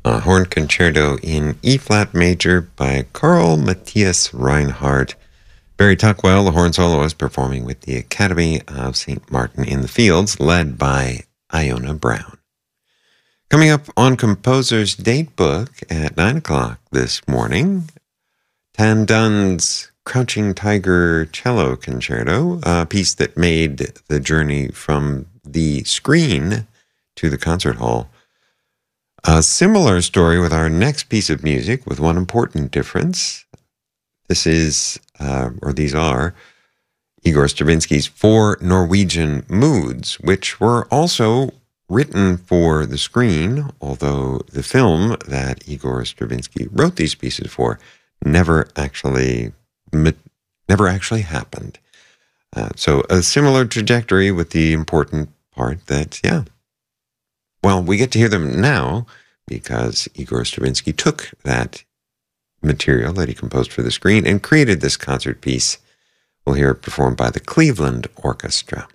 A horn concerto in E-flat major by Carl Matthias Reinhardt. Barry Tuckwell, the horn soloist, performing with the Academy of St. Martin in the Fields, led by Iona Brown. Coming up on Composer's Datebook at 9 o'clock this morning, Tan Dun's Crouching Tiger Cello Concerto, a piece that made the journey from the screen to the concert hall. A similar story with our next piece of music, with one important difference. This is, these are, Igor Stravinsky's 4 Norwegian Moods, which were also written for the screen, although the film that Igor Stravinsky wrote these pieces for never actually happened. So a similar trajectory, with the important part that, we get to hear them now because Igor Stravinsky took that material that he composed for the screen and created this concert piece. We'll hear it performed by the Cleveland Orchestra.